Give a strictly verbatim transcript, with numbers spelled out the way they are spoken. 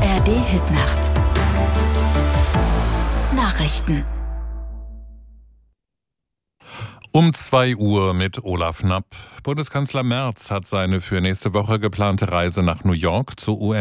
A R D-Hitnacht. Nachrichten. Um zwei Uhr mit Olaf Knapp. Bundeskanzler Merz hat seine für nächste Woche geplante Reise nach New York zur U